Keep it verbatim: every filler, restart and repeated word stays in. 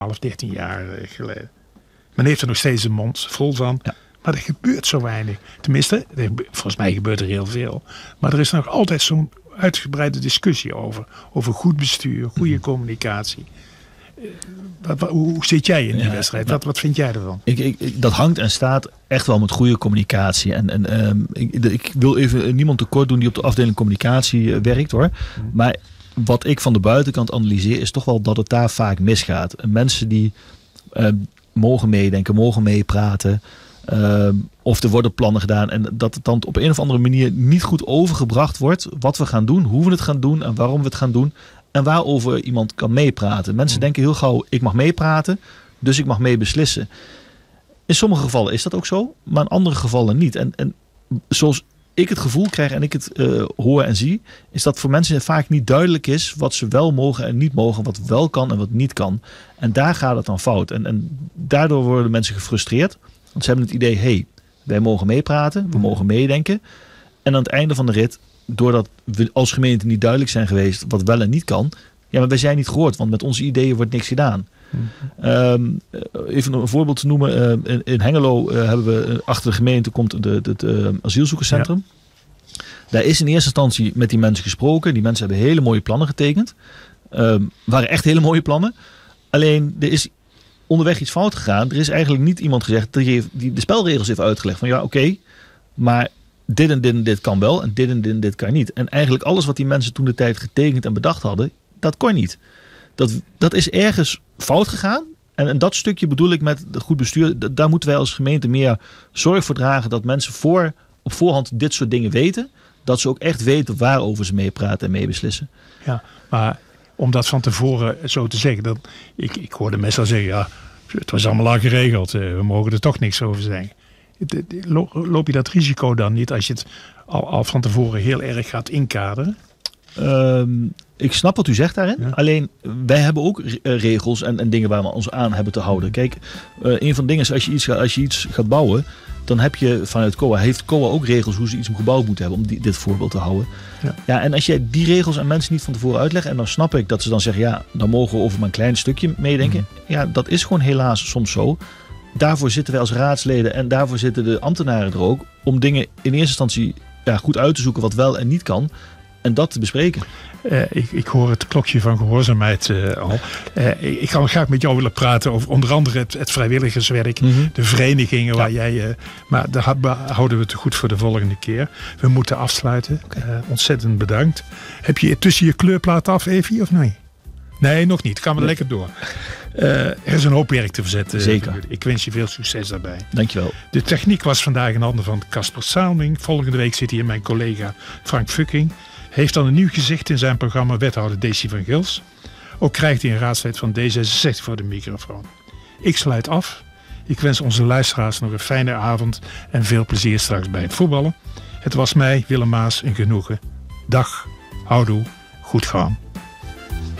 twaalf, dertien jaar geleden. Men heeft er nog steeds een mond vol van. Ja. Maar er gebeurt zo weinig. Tenminste, volgens mij gebeurt er heel veel. Maar er is nog altijd zo'n uitgebreide discussie over. Over goed bestuur, goede communicatie. Wat, wat, hoe zit jij in die ja, wedstrijd? Wat, wat vind jij ervan? Ik, ik, dat hangt en staat echt wel met goede communicatie. En, en um, ik, ik wil even niemand tekort doen die op de afdeling communicatie uh, werkt hoor. Hmm. Maar wat ik van de buitenkant analyseer is toch wel dat het daar vaak misgaat. En mensen die uh, mogen meedenken, mogen meepraten. Uh, of er worden plannen gedaan. En dat het dan op een of andere manier niet goed overgebracht wordt. Wat we gaan doen, hoe we het gaan doen en waarom we het gaan doen. En waarover iemand kan meepraten. Mensen mm. denken heel gauw, ik mag meepraten, dus ik mag mee beslissen. In sommige gevallen is dat ook zo, maar in andere gevallen niet. En, en zoals ik het gevoel krijg en ik het uh, hoor en zie, is dat voor mensen vaak niet duidelijk is wat ze wel mogen en niet mogen, wat wel kan en wat niet kan. En daar gaat het dan fout. En, en daardoor worden mensen gefrustreerd, want ze hebben het idee, hé, hey, wij mogen meepraten, we mogen meedenken. En aan het einde van de rit, doordat we als gemeente niet duidelijk zijn geweest wat wel en niet kan. Ja, maar wij zijn niet gehoord, want met onze ideeën wordt niks gedaan. Mm-hmm. Um, even een voorbeeld te noemen. Uh, in, in Hengelo uh, hebben we uh, achter de gemeente komt het de, de, de, uh, asielzoekerscentrum. Ja. Daar is in eerste instantie met die mensen gesproken. Die mensen hebben hele mooie plannen getekend. Um, waren echt hele mooie plannen. Alleen er is onderweg iets fout gegaan. Er is eigenlijk niet iemand gezegd die, die de spelregels heeft uitgelegd. Van ja, oké, okay, maar dit en dit en dit kan wel en dit en dit en dit kan niet. En eigenlijk alles wat die mensen toen de tijd getekend en bedacht hadden, dat kon niet. Dat, dat is ergens fout gegaan. En, en dat stukje bedoel ik met goed bestuur. D- daar moeten wij als gemeente meer zorg voor dragen dat mensen voor, op voorhand dit soort dingen weten. Dat ze ook echt weten waarover ze meepraten en meebeslissen. Ja, maar om dat van tevoren zo te zeggen. Dat, ik, ik hoorde mensen al zeggen, ja, het was allemaal al geregeld. We mogen er toch niks over zeggen. Loop je dat risico dan niet als je het al, al van tevoren heel erg gaat inkaderen? Um, ik snap wat u zegt daarin. Ja. Alleen wij hebben ook regels en, en dingen waar we ons aan hebben te houden. Kijk, uh, een van de dingen is als je iets, als je iets gaat bouwen, dan heb je vanuit C O A, heeft C O A ook regels hoe ze iets gebouwd moeten hebben, om die, dit voorbeeld te houden. Ja. Ja, en als je die regels aan mensen niet van tevoren uitlegt, en dan snap ik dat ze dan zeggen, ja, dan mogen we over maar een klein stukje meedenken. Mm. Ja, dat is gewoon helaas soms zo. Daarvoor zitten wij als raadsleden en daarvoor zitten de ambtenaren er ook, om dingen in eerste instantie ja, goed uit te zoeken wat wel en niet kan. En dat te bespreken. Uh, ik, ik hoor het klokje van gehoorzaamheid uh, al. Uh, ik, ik zou graag met jou willen praten over onder andere het, het vrijwilligerswerk. Mm-hmm. De verenigingen waar ja. jij... Uh, maar daar houden we het goed voor de volgende keer. We moeten afsluiten. Okay. Uh, ontzettend bedankt. Heb je tussen je kleurplaat af, Evie, of nee? Nee, nog niet. Gaan we nee. lekker door. Uh, er is een hoop werk te verzetten. Zeker. Ik wens je veel succes daarbij. Dankjewel. De techniek was vandaag in handen van Casper Saalming. Volgende week zit hier mijn collega Frank Fucking. Heeft dan een nieuw gezicht in zijn programma wethouder Desi van Gils. Ook krijgt hij een raadslid van D zesenzestig voor de microfoon. Ik sluit af. Ik wens onze luisteraars nog een fijne avond en veel plezier straks bij het voetballen. Het was mij, Willem Maas, een genoegen. Dag, houdoe, goed gaan.